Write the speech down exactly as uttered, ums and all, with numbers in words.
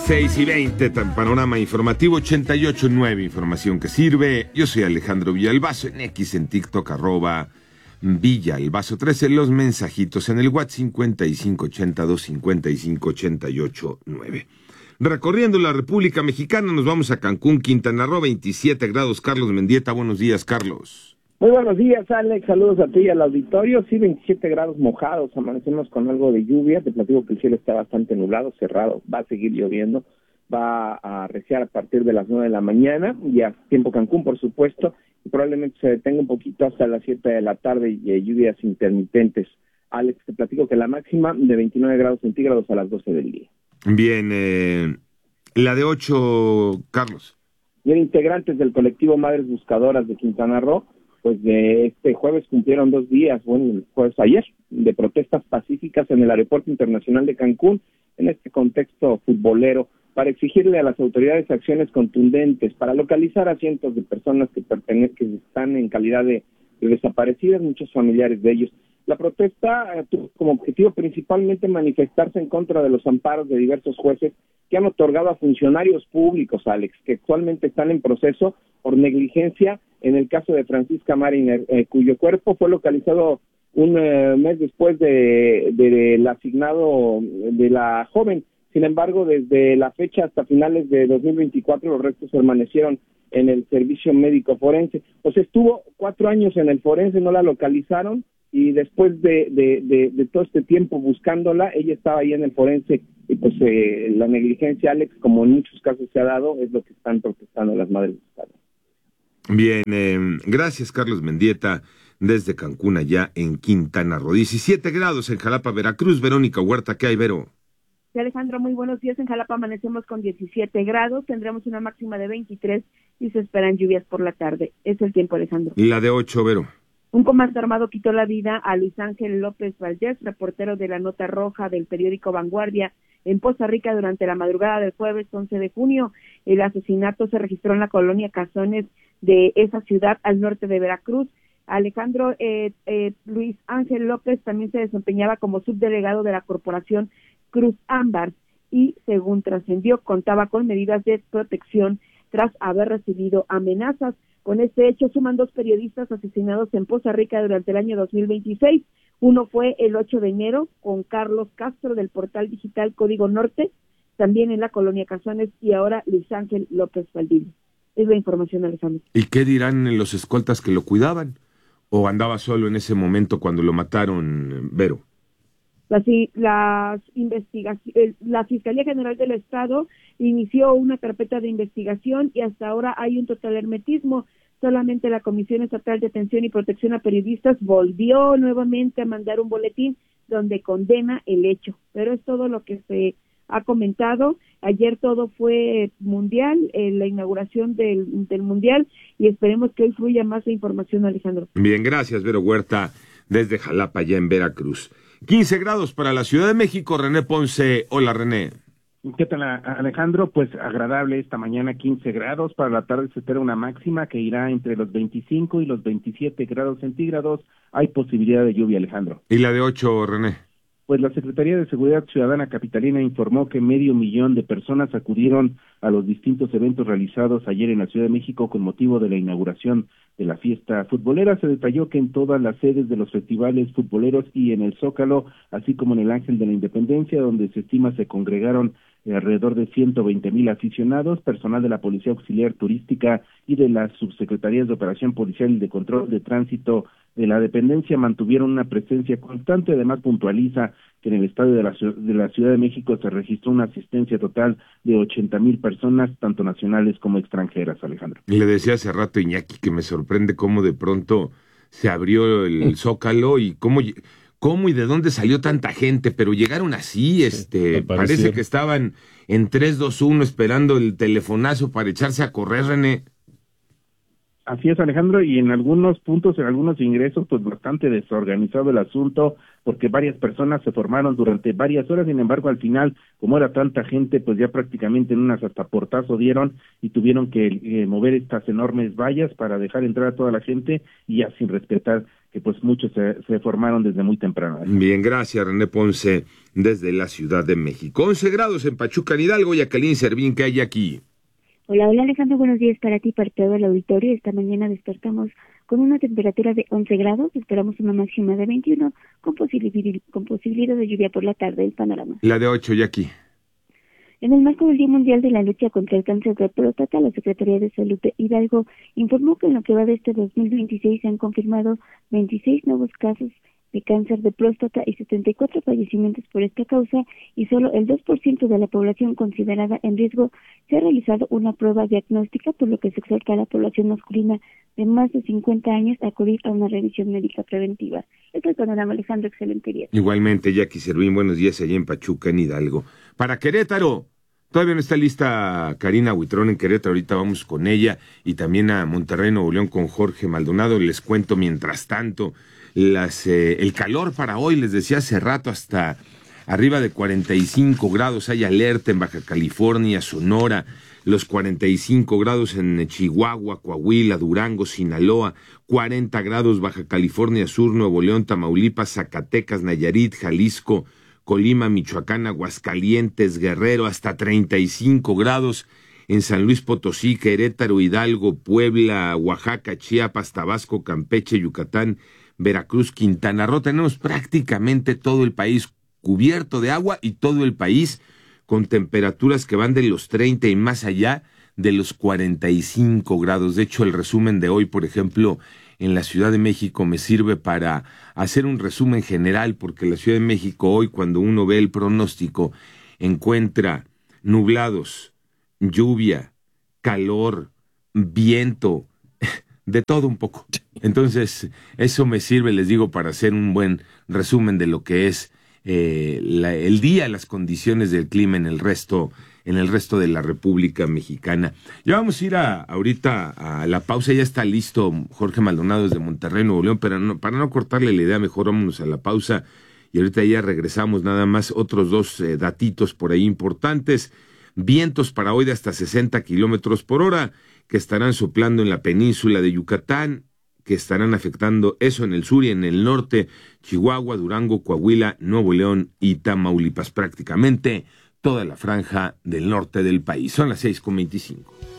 seis y veinte, panorama informativo ochenta y ocho punto nueve, información que sirve. Yo soy Alejandro Villalbazo, en X, en TikTok, arroba Villalbazo trece, los mensajitos en el WhatsApp cincuenta y cinco ochenta y dos cincuenta y cinco ochenta y ocho nueve. Recorriendo la República Mexicana, nos vamos a Cancún, Quintana Roo, veintisiete grados. Carlos Mendieta, buenos días, Carlos. Muy buenos días, Alex, saludos a ti y al auditorio. Sí, veintisiete grados mojados, amanecemos con algo de lluvia. Te platico que el cielo está bastante nublado, cerrado, va a seguir lloviendo, va a arreciar a partir de las nueve de la mañana, y a tiempo Cancún, por supuesto, y probablemente se detenga un poquito hasta las siete de la tarde y eh, lluvias intermitentes. Alex, te platico que la máxima de veintinueve grados centígrados a las doce del día. Bien, eh, la de ocho, Carlos. Bien, integrantes del colectivo Madres Buscadoras de Quintana Roo, pues de este jueves cumplieron dos días, bueno, el jueves ayer, de protestas pacíficas en el Aeropuerto Internacional de Cancún, en este contexto futbolero, para exigirle a las autoridades acciones contundentes, para localizar a cientos de personas que pertenecen, que están en calidad de, de desaparecidas, muchos familiares de ellos. La protesta eh, tuvo como objetivo principalmente manifestarse en contra de los amparos de diversos jueces que han otorgado a funcionarios públicos, Alex, que actualmente están en proceso por negligencia en el caso de Francisca Mariner, eh, cuyo cuerpo fue localizado un eh, mes después de, de, del asignado de la joven. Sin embargo, desde la fecha hasta finales de dos mil veinticuatro, los restos permanecieron en el servicio médico forense. Pues estuvo cuatro años en el forense, no la localizaron, y después de, de, de, de todo este tiempo buscándola, ella estaba ahí en el forense, y pues eh, la negligencia, Alex, como en muchos casos se ha dado, es lo que están protestando las madres buscadoras. Bien, eh, gracias, Carlos Mendieta, desde Cancún, allá en Quintana Roo. diecisiete grados en Jalapa, Veracruz. Verónica Huerta, ¿qué hay, Vero? Sí, Alejandro, muy buenos días. En Jalapa amanecemos con diecisiete grados, tendremos una máxima de veintitrés y se esperan lluvias por la tarde. Es el tiempo, Alejandro. Y la de ocho, Vero. Un comando armado quitó la vida a Luis Ángel López Valdés, reportero de la Nota Roja del periódico Vanguardia, en Poza Rica durante la madrugada del jueves once de junio. El asesinato se registró en la colonia Cazones de esa ciudad al norte de Veracruz. Alejandro eh, eh, Luis Ángel López también se desempeñaba como subdelegado de la corporación Cruz Ámbar y, según trascendió, contaba con medidas de protección tras haber recibido amenazas. Con este hecho suman dos periodistas asesinados en Poza Rica durante el año dos mil veintiséis. Uno fue el ocho de enero con Carlos Castro del portal digital Código Norte, también en la colonia Cazones, y ahora Luis Ángel López Valdivia. Es la información, Alejandro. ¿Y qué dirán los escoltas que lo cuidaban? ¿O andaba solo en ese momento cuando lo mataron, Vero? Las, las investigaciones, la Fiscalía General del Estado inició una carpeta de investigación y hasta ahora hay un total hermetismo. Solamente la Comisión Estatal de Atención y Protección a Periodistas volvió nuevamente a mandar un boletín donde condena el hecho, pero es todo lo que se ha comentado. Ayer todo fue mundial, eh, la inauguración del, del mundial, y esperemos que hoy fluya más la información, Alejandro. Bien, gracias, Vero Huerta, desde Jalapa, ya en Veracruz. quince grados para la Ciudad de México. René Ponce, hola, René. ¿Qué tal, Alejandro? Pues agradable esta mañana, quince grados. Para la tarde se espera una máxima que irá entre los veinticinco y los veintisiete grados centígrados. Hay posibilidad de lluvia, Alejandro. ¿Y la de ocho, René? Pues la Secretaría de Seguridad Ciudadana capitalina informó que medio millón de personas acudieron a los distintos eventos realizados ayer en la Ciudad de México con motivo de la inauguración de la fiesta futbolera. Se detalló que en todas las sedes de los festivales futboleros y en el Zócalo, así como en el Ángel de la Independencia, donde se estima se congregaron alrededor de ciento veinte mil aficionados, personal de la Policía Auxiliar Turística y de las Subsecretarías de Operación Policial y de Control de Tránsito de la dependencia mantuvieron una presencia constante. Además, puntualiza que en el estadio de la, de la Ciudad de México se registró una asistencia total de ochenta mil personas, tanto nacionales como extranjeras, Alejandro. Le decía hace rato, Iñaki, que me sorprende cómo de pronto se abrió el Zócalo y cómo... ¿Cómo y de dónde salió tanta gente? Pero llegaron así, este, sí, parece que estaban en tres, dos, uno esperando el telefonazo para echarse a correr, René. Así es, Alejandro, y en algunos puntos, en algunos ingresos, pues bastante desorganizado el asunto, porque varias personas se formaron durante varias horas. Sin embargo, al final, como era tanta gente, pues ya prácticamente en unas hasta portazo dieron y tuvieron que eh, mover estas enormes vallas para dejar entrar a toda la gente y ya sin respetar que pues muchos se, se formaron desde muy temprano. Bien, gracias René Ponce desde la Ciudad de México. once grados en Pachuca, en Hidalgo. Jacqueline Servín, ¿qué hay aquí? Hola, hola Alejandro, buenos días para ti, para todo el auditorio. Esta mañana despertamos con una temperatura de once grados, esperamos una máxima de veintiuno, con posibilidad, con posibilidad de lluvia por la tarde. El panorama. La de ocho, Jackie. En el marco del Día Mundial de la Lucha contra el Cáncer de Próstata, la Secretaría de Salud de Hidalgo informó que en lo que va de este dos mil veintiséis se han confirmado veintiséis nuevos casos de cáncer de próstata y setenta y cuatro fallecimientos por esta causa, y solo el dos por ciento de la población considerada en riesgo se ha realizado una prueba diagnóstica, por lo que se exhorta a la población masculina de más de cincuenta años a acudir a una revisión médica preventiva. Este es el panorama, Alejandro, excelente día. Igualmente, Jackie Servín, buenos días allá en Pachuca, en Hidalgo. Para Querétaro, todavía no está lista Karina Huitrón en Querétaro, ahorita vamos con ella, y también a Monterrey, Nuevo León, con Jorge Maldonado. Les cuento mientras tanto, las eh, el calor para hoy, les decía hace rato, hasta arriba de cuarenta y cinco grados, hay alerta en Baja California, Sonora, los cuarenta y cinco grados en Chihuahua, Coahuila, Durango, Sinaloa, cuarenta grados Baja California Sur, Nuevo León, Tamaulipas, Zacatecas, Nayarit, Jalisco, Colima, Michoacán, Aguascalientes, Guerrero, hasta treinta y cinco grados en San Luis Potosí, Querétaro, Hidalgo, Puebla, Oaxaca, Chiapas, Tabasco, Campeche, Yucatán, Veracruz, Quintana Roo. Tenemos prácticamente todo el país cubierto de agua y todo el país con temperaturas que van de los treinta y más allá de los cuarenta y cinco grados. De hecho, el resumen de hoy, por ejemplo, en la Ciudad de México me sirve para hacer un resumen general, porque la Ciudad de México hoy, cuando uno ve el pronóstico, encuentra nublados, lluvia, calor, viento, de todo un poco. Entonces, eso me sirve, les digo, para hacer un buen resumen de lo que es eh, la, el día, las condiciones del clima en el resto, en el resto de la República Mexicana. Ya vamos a ir a, ahorita a la pausa, ya está listo Jorge Maldonado desde Monterrey, Nuevo León, pero no, para no cortarle la idea, mejor vámonos a la pausa y ahorita ya regresamos. Nada más otros dos eh, datitos por ahí importantes. Vientos para hoy de hasta sesenta kilómetros por hora, que estarán soplando en la península de Yucatán, que estarán afectando eso en el sur y en el norte, Chihuahua, Durango, Coahuila, Nuevo León y Tamaulipas, prácticamente toda la franja del norte del país. Son las seis con veinticinco.